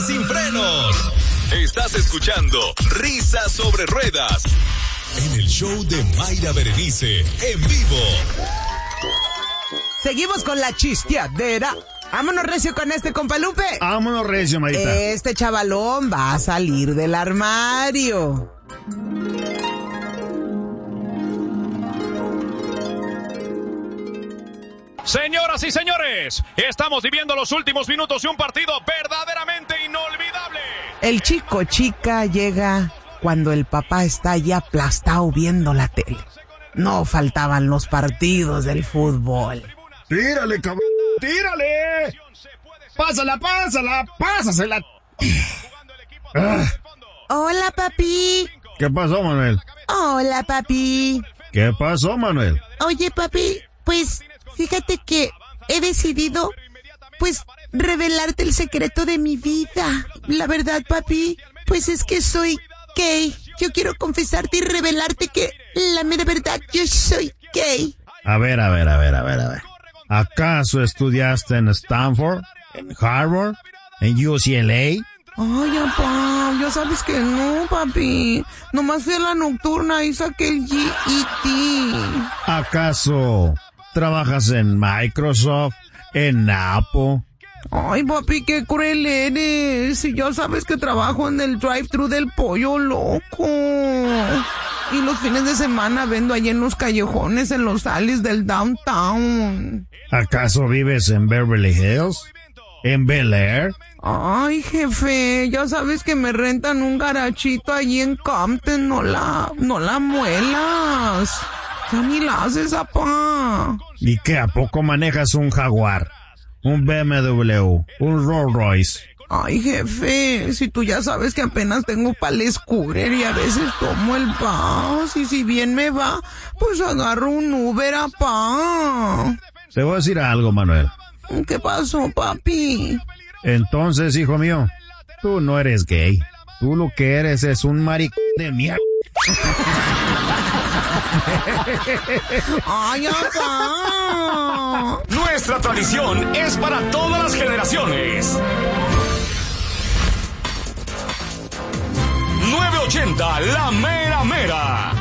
sin frenos. Estás escuchando Risas sobre Ruedas en el show de Mayra Berenice en vivo. Seguimos con la chisteadera. Vámonos recio con este, compa Lupe. Vámonos recio, Marita. Este chavalón va a salir del armario. Señoras y señores, estamos viviendo los últimos minutos de un partido verdaderamente inolvidable. El chico chica llega cuando el papá está ya aplastado viendo la tele. No faltaban los partidos del fútbol. ¡Tírale, cabrón! ¡Tírale! ¡Pásasela! Hola, papi. ¿Qué pasó, Manuel? Hola, papi. ¿Qué pasó, Manuel? Oye, papi, pues fíjate que he decidido, pues, revelarte el secreto de mi vida. La verdad, papi, pues es que soy gay. Yo quiero confesarte y revelarte que la mera verdad, yo soy gay. A ver. ¿Acaso estudiaste en Stanford, en Harvard, en UCLA? Ay, papá, ya sabes que no, papi. Nomás fui a la nocturna y saqué el GET. ¿Acaso trabajas en Microsoft, en Apple? Ay, papi, qué cruel eres. Si ya sabes que trabajo en el drive-thru del Pollo Loco. Y los fines de semana vendo allí en los callejones, en los alleys del downtown. ¿Acaso vives en Beverly Hills? ¿En Bel Air? Ay, jefe, ya sabes que me rentan un garachito allí en Compton. No la muelas. Ya ni la haces, apá. ¿Y qué, a poco manejas un Jaguar, un BMW, un Rolls Royce? Ay, jefe, si tú ya sabes que apenas tengo pa'l scooter y a veces tomo el bus, y si bien me va, pues agarro un Uber, apá. Te voy a decir algo, Manuel. ¿Qué pasó, papi? Entonces, hijo mío, tú no eres gay. Tú lo que eres es un maricón de mierda. ¡Ay, apá! Nuestra tradición es para todas las generaciones. 980, la mera mera.